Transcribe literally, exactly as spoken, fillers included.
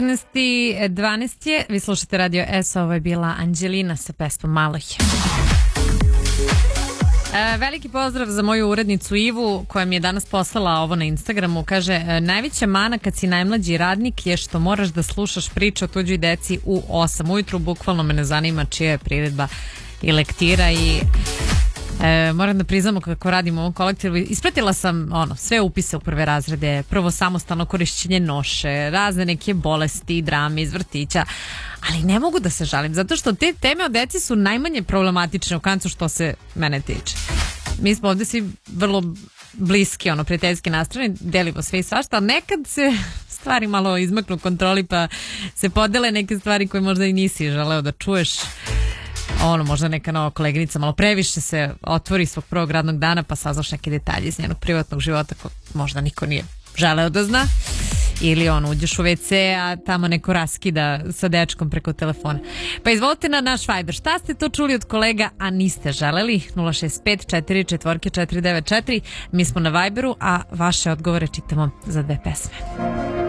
četrnaest i dvanaest je, vi slušate Radio S, ovo je bila Anđelina sa pesmom Malo je. E, veliki pozdrav za moju urednicu Ivu koja mi je danas poslala ovo na Instagramu. Kaže, e, najveća mana kad si najmlađi radnik je što moraš da slušaš priče o tuđoj deci u osam ujutru. Bukvalno me ne zanima čija je priredba i lektira i e, moram da priznamo kako radim u ovom kolektivu. Ispratila sam ono, sve upise u prve razrede, prvo samostalno korišćenje noše, razne neke bolesti, drame iz vrtića, ali ne mogu da se žalim, zato što te teme o deci su najmanje problematične u koncu što se mene tiče. Mi smo ovdje svi vrlo bliski, ono, prijateljski nastrojeni, delimo sve i svašta, ali nekad se stvari malo izmaknu kontroli pa se podele neke stvari koje možda i nisi želeo da čuješ. Ono, možda neka nova koleginica malo previše se otvori svog prvog radnog dana pa saznaš neke detalje iz njenog privatnog života ko možda niko nije želeo da zna. Ili on uđeš u ve ce, a tamo neko raskida sa dečkom preko telefona. Pa izvolite na naš Viber. Šta ste to čuli od kolega, a niste želeli? nula šest pet četiri četiri četiri devet četiri. Mi smo na Viberu, a vaše odgovore čitamo za dve pesme.